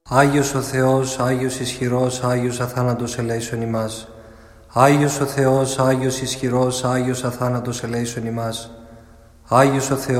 Άγιος ο Θεός, Άγιος ισχυρός, Άγιος αθάνατος ελέησον ημάς. Άγιος ο Θεός, Άγιος ισχυρός, Άγιος αθάνατος ελέησον ημάς. Άγιος ο Θεός,